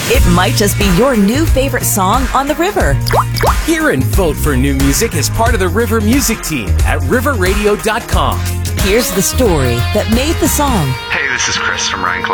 It might just be your new favorite song on the river. Hear and vote for new music as part of the River Music Team at riverradio.com. Here's the story that made the song. Hey, this is Chris from Ryan